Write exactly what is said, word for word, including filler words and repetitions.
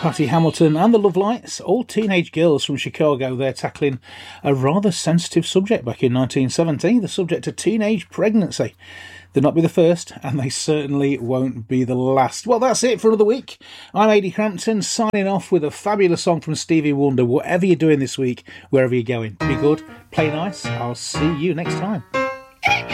Patty Hamilton and the Lovelights, all teenage girls from Chicago. They're tackling a rather sensitive subject back in nineteen seventy, the subject of teenage pregnancy. They'll not be the first, and they certainly won't be the last. Well, that's it for another week. I'm Ady Crampton, signing off with a fabulous song from Stevie Wonder. Whatever you're doing this week, wherever you're going, be good, play nice. I'll see you next time.